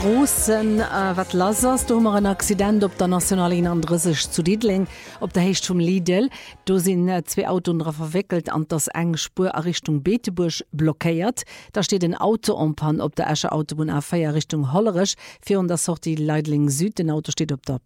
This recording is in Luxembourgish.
Grossen wat lass du hummer een Accident op der Nationalin an Rëssech zu Diedling op der Hecht zum Lidl. Do sinn zwei Autoen verwickelt an das eng Spur a Richtung Beetebusch blockéiert. Da steht ein Autoompan op der Escher Autobahn A4 Richtung Hollerich. Für das auch die Leidling Süd. Den Auto steht op der